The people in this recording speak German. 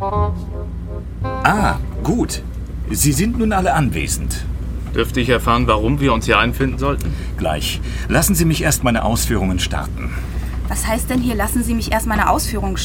Ah, gut. Sie sind nun alle anwesend. Dürfte ich erfahren, warum wir uns hier einfinden sollten? Gleich. Lassen Sie mich erst meine Ausführungen starten. Was heißt denn hier, lassen Sie mich erst meine Ausführungen